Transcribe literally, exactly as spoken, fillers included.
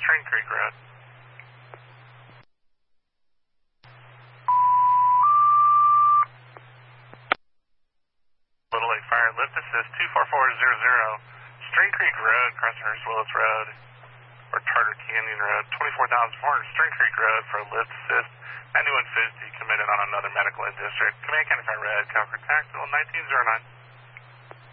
Spring Creek Road. Little Lake Fire, lift assist two four four zero zero, Spring Creek Road, crossing Hurst Willis Road, or Charter Canyon Road, twenty-four thousand four hundred Spring Creek Road for a lift assist, ninety-one fifty committed on another medical in district. Command County Fire Red, Calgary Taxi, nineteen oh nine.